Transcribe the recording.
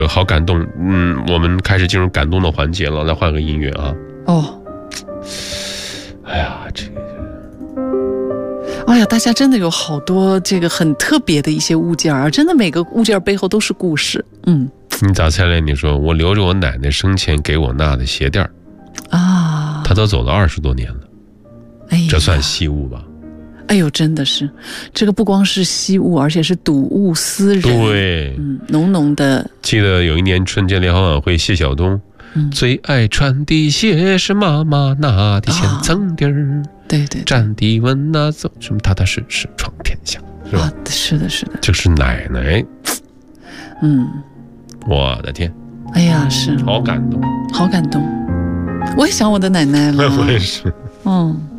好感动。我们开始进入感动的环节了，来换个音乐啊。哎呀， 哎呀，大家真的有好多这个很特别的一些物件，真的每个物件背后都是故事。 你咋猜嘞？你说我留着我奶奶生前给我纳的鞋垫啊，她都走了20多年了，这算稀物吧？ 哎呦，真的是，这个不光是稀物，而且是睹物思人。 对， 浓浓的。 记得有一年春节联欢晚会，谢晓东最爱穿的鞋是妈妈拿的千层底儿， 对对， 站地稳那走什么踏踏实实闯天下，是吧？ 是的，是的， 这是奶奶。我的天， 哎呀，是好感动， 好感动，我也想我的奶奶了。 我也是。